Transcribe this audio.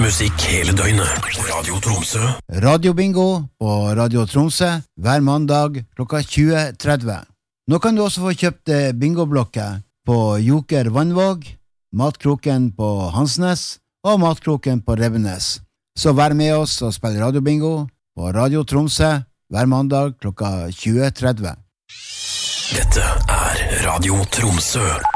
musikk hele døgnet. Radio Tromsø. Radio Bingo på Radio Tromsø hver mandag klokka 20.30. Nå kan du også få kjøpt bingoblokker på Joker Vannvåg, Matkroken på Hansnes og Matkroken på Revenes. Så vær med oss og spill Radio Bingo på Radio Tromsø hver mandag klokka 20.30. Dette er Radio Tromsø.